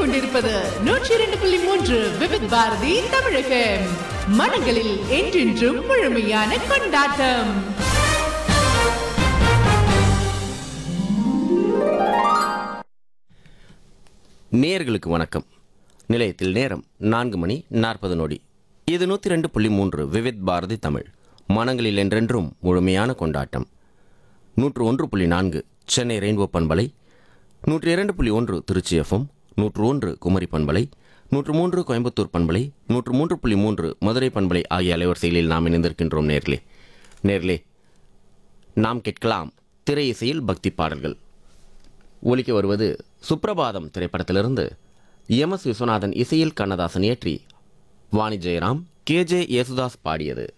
கொண்டிருப்பது 102.3 விவித் பாரதி தமிழகம். மனங்களில் என்றென்றும் முழுமையான கொண்டாட்டம். நேயர்களுக்கு வணக்கம். நிலையத்தில் நேரம் 4:40. இது 102.3 விவித் பாரதி தமிழ். மனங்களில் என்றென்றும் முழுமையான கொண்டாட்டம். 101.4 சென்னை ரெயின்போ பண்பலை, 102.1 திருச்சி எஃப்எம், 101 குமரி பண்பலை, 103 கோயம்புத்தூர் பண்பலை, 103.3 மதுரை பண்பலை ஆகிய அலைவரிசைகளில் நாம் இணைந்திருக்கின்றோம். நேர்களே நாம் கேட்கலாம் திரை இசையில் பக்தி பாடல்கள். ஒலிக்க வருவது சுப்ரபாதம் திரைப்படத்திலிருந்து எம்.எஸ். விஸ்வநாதன் இசையில் கண்ணதாசன் இயற்றி வாணி ஜெயராம், கே.ஜே. யேசுதாஸ் பாடியது.